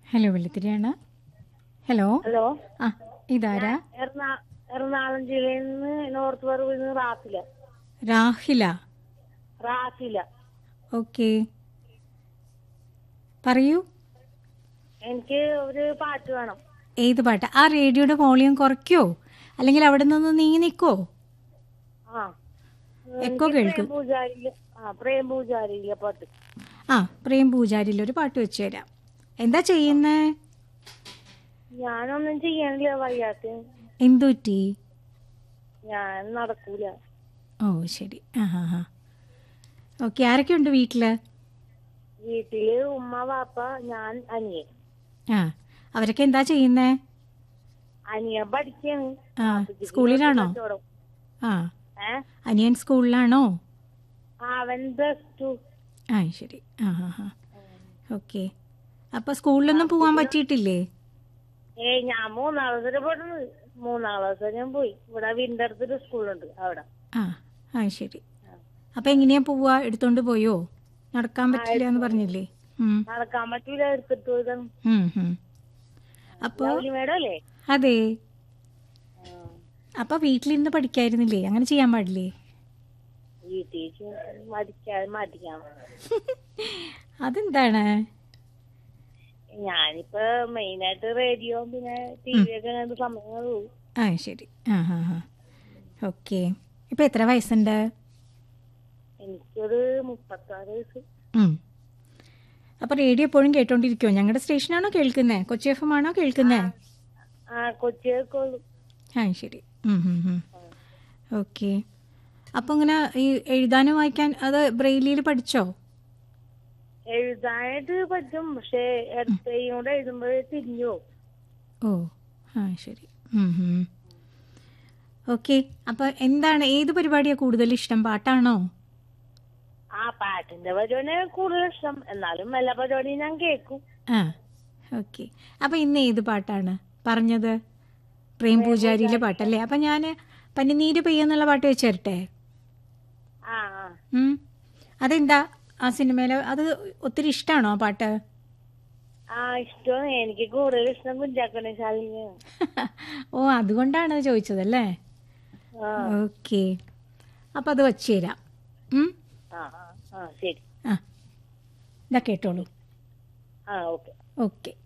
Hello വെള്ളിത്തിരിയാണ്. Hello. Hello, ആ ഇതാരാ? എറണാകുളം ജില്ലയിൽ നിന്ന് നോർത്ത് പറവൂരിൽ നിന്ന് രാഹില. റാഫില. ഓക്കെ, പറയൂ. എനിക്ക് ഒരു പാട്ട് വേണം. ഏത് പാട്ട്? ആ റേഡിയോയുടെ വോളിയം കുറയ്ക്കോ അല്ലെങ്കിൽ അവിടെ നിന്ന് നീങ്ങി നിൽക്കോ? ആ എക്കോ എനിക്ക് കേൾക്കും. പ്രേം പൂജാരിയിലെ പാട്ട്. ആ, പ്രേം പൂജാരിയിൽ ഒരു പാട്ട് വെച്ച് തരാം. എന്താ ചെയ്യുന്നേ? ഞാനൊന്നും ചെയ്യാനില്ല, വയ്യാത്ത. എന്തു പറ്റി? ഞാൻ നടക്കൂല. ഓ ശരി. ആ ഹാ ഹാ. ഓക്കെ, ആരൊക്കെ ഉണ്ട് വീട്ടില്? വീട്ടില് ഉമ്മ, വാപ്പ, ഞാൻ, അനിയൻ. ആ, അവരൊക്കെ എന്താ ചെയ്യുന്നേ? അനിയൻ പഠിക്കാണ്. ആ, സ്കൂളിലാണോ? ആ, അനിയൻ സ്കൂളിലാണോ? അവൻ +2. ആ ശരി. ആ ഹാ ഹാ. ഓക്കെ, അപ്പോൾ സ്കൂളിലൊന്നും പോകാൻ പറ്റിയിട്ടില്ലേ? ഞാൻ 3 വരെ പോയിട്ടുണ്ട്. 3 വരെ ഞാൻ പോയി. ഇവിടെ വിന്റർത്തിൽ സ്കൂളുണ്ട് അവിടെ. ആ ആ ശരി. അപ്പം എങ്ങനെയാ പോവുക? എടുത്തോണ്ട് പോയോ? നടക്കാൻ പറ്റില്ല എന്ന് പറഞ്ഞില്ലേ? നടക്കാൻ പറ്റൂല, എടുത്തിട്ട് പോയതാണ്. അപ്പോൾ മേഡം അല്ലേ? അതെ. അപ്പോൾ വീട്ടിലിരുന്ന് പഠിക്കായിരുന്നില്ലേ? അങ്ങനെ ചെയ്യാൻ പാടില്ലേ? വീട്ടിൽ മാറ്റിക്കാം. അതെന്താണ്? ഞാനിപ്പോ മെയിനായിട്ട് റേഡിയോ പിന്നെ ടി വി ഒക്കെ കണ്ട് സമയം പോകും. ആ ശരി. ആ ഹാ ഹാ. ഓക്കെ, ഇപ്പം എത്ര വയസ്സുണ്ട്? എനിക്കൊരു 36 വയസ്സ്. അപ്പോൾ റേഡിയോ എപ്പോഴും കേട്ടോണ്ടിരിക്കുമോ? ഞങ്ങളുടെ സ്റ്റേഷനാണോ കേൾക്കുന്നത്? കൊച്ചി FM ആണോ കേൾക്കുന്നത്? കൊച്ചിയേക്കുള്ളൂ. ആ ശരി. ഓക്കെ, അപ്പോൾ ഇങ്ങനെ ഈ എഴുതാനും വായിക്കാൻ അത് ബ്രെയിലിയിൽ പഠിച്ചോ? എഴുതാനായിട്ട് പറ്റും, പക്ഷെ ഇടത്തേയും കൂടെ എഴുതുമ്പോഴേ തിരിഞ്ഞു പോകും. ഓ ആ ശരി. ഓക്കെ, അപ്പോൾ എന്താണ്, ഏത് പരിപാടിയാണ് കൂടുതൽ ഇഷ്ടം? പാട്ടാണോ? പാട്ടിന്റെ പരിപാടിയാണ് കൂടുതൽ ഇഷ്ടം. എന്നാലും എല്ലാ പരിപാടിയും ഞാൻ കേൾക്കും. ആ ഓക്കെ. അപ്പോൾ ഇന്ന് ഏത് പാട്ടാണ് പറഞ്ഞത്? പ്രേം പൂജാരിയിലെ പാട്ടല്ലേ? അപ്പം ഞാൻ പനിനീര് പെയ്യെന്നുള്ള പാട്ട് വെച്ച് തരട്ടെ? അതെന്താ ആ സിനിമയിൽ അത് ഒത്തിരി ഇഷ്ടമാണോ ആ പാട്ട്? ഇഷ്ടമാണ്. എനിക്ക് കൂടുതൽ ഇഷ്ടം കുഞ്ചാക്കോയുടെ ശാലിനിയാണ്. ഓ, അതുകൊണ്ടാണ് ചോദിച്ചതല്ലേ? ഓക്കെ, അപ്പം അത് വച്ചു തരാം. ശരി. ഇതാ കേട്ടോളൂ. ഓക്കെ. ഓക്കെ.